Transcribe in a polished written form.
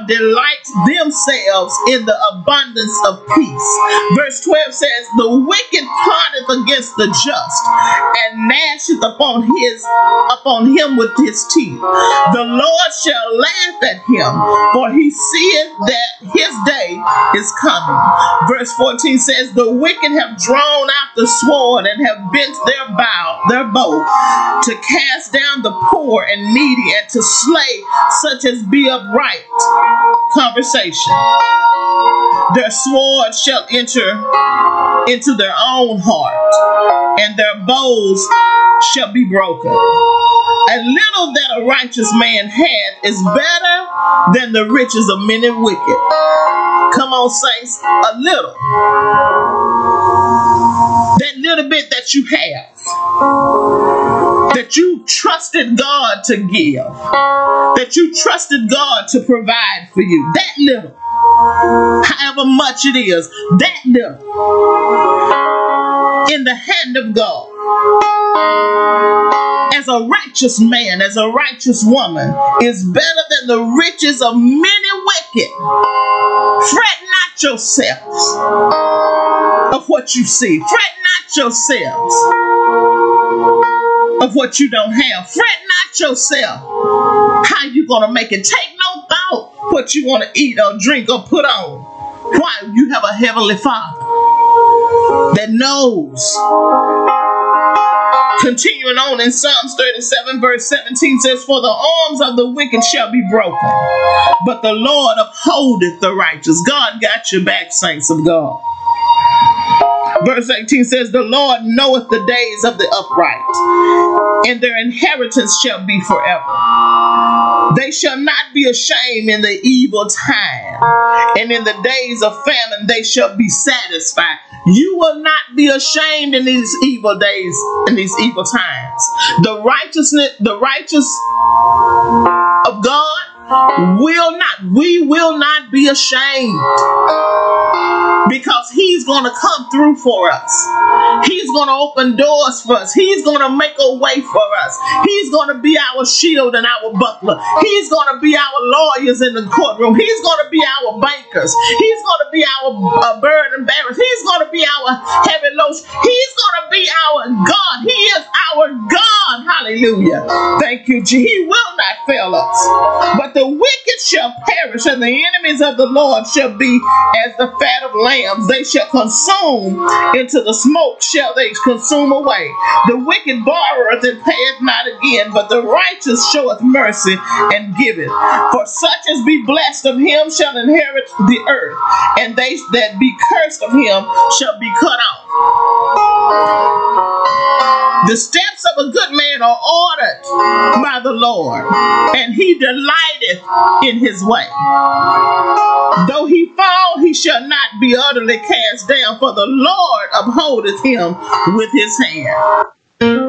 shall delight themselves in the abundance of peace. Verse 12 says, the wicked plotteth against the just, and gnasheth upon him with his teeth. The Lord shall laugh at him, for he seeth that his day is coming. Verse 14 says, the wicked have drawn out the sword and have bent their bow to cast down the poor and needy, and to slay such as be upright. Conversation. Their sword shall enter into their own heart, and their bows shall be broken. A little that a righteous man hath is better than the riches of many wicked. Come on, saints, a little. That little bit that you have, that you trusted God to give, that you trusted God to provide for you, that little, however much it is, that little, in the hand of God, as a righteous man, as a righteous woman, is better than the riches of many wicked. Fret not yourselves of what you see. Fret not yourselves of what you don't have. Fret not yourself how you going to make it. Take no thought what you want to eat or drink or put on. Why? You have a heavenly Father that knows. Continuing on in Psalms 37 verse 17 says, for the arms of the wicked shall be broken, but the Lord upholdeth the righteous. God got your back, saints of God. Verse 18 says, the Lord knoweth the days of the upright, and their inheritance shall be forever. They shall not be ashamed in the evil time, and in the days of famine they shall be satisfied. You will not be ashamed in these evil days, in these evil times. The righteous of God we will not be ashamed, because he's going to come through for us. He's going to open doors for us. He's going to make a way for us. He's going to be our shield and our buckler. He's going to be our lawyers in the courtroom. He's going to be our bankers. He's going to be our burden bearers. He's going to be our heavy loads. He's going to be our God. He is our God. Hallelujah. Thank you, Jesus. He will not fail us. But the wicked shall perish, and the enemies of the Lord shall be as the fat of lambs. They shall consume, into the smoke shall they consume away. The wicked borroweth and payeth not again, but the righteous showeth mercy and giveth. For such as be blessed of him shall inherit the earth, and they that be cursed of him shall be cut off. The steps of a good man are ordered by the Lord, and he delighteth in his way. Though he fall, he shall not be utterly cast down, for the Lord upholdeth him with his hand.